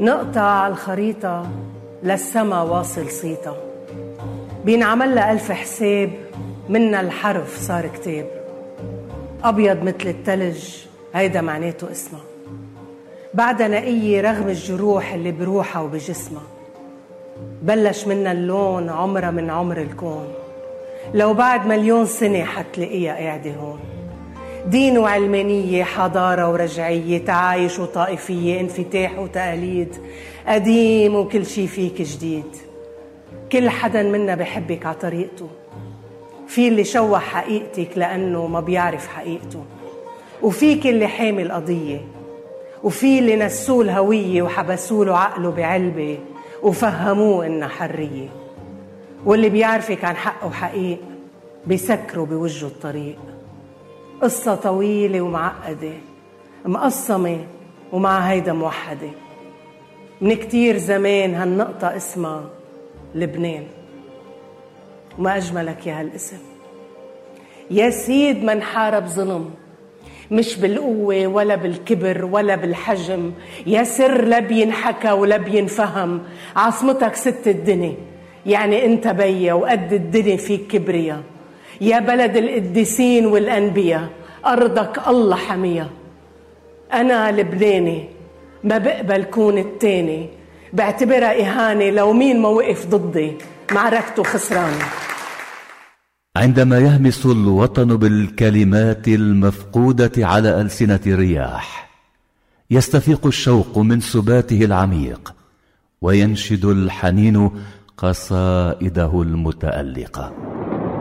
نقطة على الخريطة للسما واصل صيتا، بينعمل لها 1000 حساب، منا الحرف صار كتاب. أبيض مثل التلج هيدا معناته اسمها، بعدها نقية رغم الجروح اللي بروحها وبجسمها. بلش منا اللون عمرها من عمر الكون، لو بعد 1,000,000 سنة حتلاقيها قاعدة هون. دين وعلمانية، حضارة ورجعية، تعايش وطائفية، انفتاح وتقاليد، قديم وكل شي فيك جديد. كل حدا منا بحبك على طريقته، في اللي شوه حقيقتك لأنه ما بيعرف حقيقته، وفيك اللي حامي القضية، وفي اللي نسوه الهوية وحبسوله عقله بعلبة وفهموه إنها حرية، واللي بيعرفك عن حقه حقيق بيسكروا بوجهه الطريق. قصة طويلة ومعقدة، مقسمة ومع هيدا موحدة. من كتير زمان هالنقطة اسمها لبنان، وما أجملك يا هالاسم. يا سيد من حارب ظلم، مش بالقوة ولا بالكبر ولا بالحجم، يا سر لا بينحكى ولا بينفهم. عاصمتك ست الدنيا، يعني انت بيا وقد الدنيا فيك كبريا. يا بلد القديسين والأنبياء، أرضك الله حميها. أنا لبناني، ما بقبل كون التاني، بعتبرها إهانة لو مين ما وقف ضدي، معركته خسرانة. عندما يهمس الوطن بالكلمات المفقودة على ألسنة الرياح، يستفيق الشوق من سباته العميق، وينشد الحنين قصائده المتألقة.